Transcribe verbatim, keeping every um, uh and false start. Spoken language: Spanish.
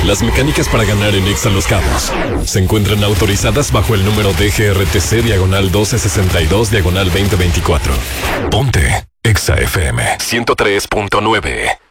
Las mecánicas para ganar en Exa Los Cabos se encuentran autorizadas bajo el número D G R T C diagonal doce sesenta y dos diagonal veinte veinticuatro. Ponte Exa F M ciento tres punto nueve.